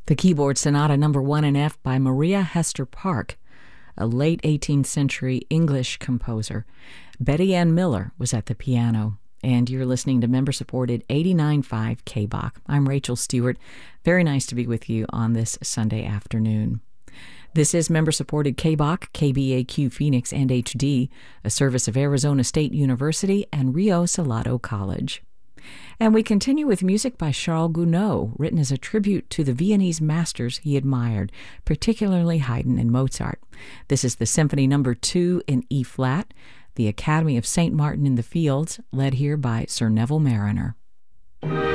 The Keyboard Sonata No. 1 in F by Maria Hester Park, a late 18th century English composer. Betty Ann Miller was at the piano. And you're listening to member-supported 89.5 KBOK. I'm Rachel Stewart. Very nice to be with you on this Sunday afternoon. This is member-supported KBOK, KBAQ Phoenix and HD, a service of Arizona State University and Rio Salado College. And we continue with music by Charles Gounod, written as a tribute to the Viennese masters he admired, particularly Haydn and Mozart. This is the Symphony No. 2 in E-flat, the Academy of St. Martin in the Fields, led here by Sir Neville Marriner.